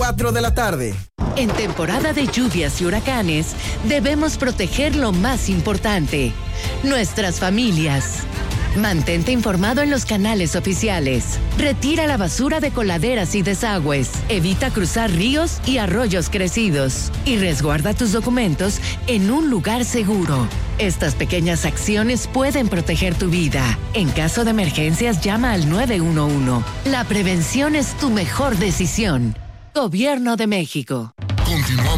4 de la tarde. En temporada de lluvias y huracanes, debemos proteger lo más importante, nuestras familias. Mantente informado en los canales oficiales. Retira la basura de coladeras y desagües. Evita cruzar ríos y arroyos crecidos. Y resguarda tus documentos en un lugar seguro. Estas pequeñas acciones pueden proteger tu vida. En caso de emergencias, llama al 911. La prevención es tu mejor decisión. Gobierno de México. Continuamos.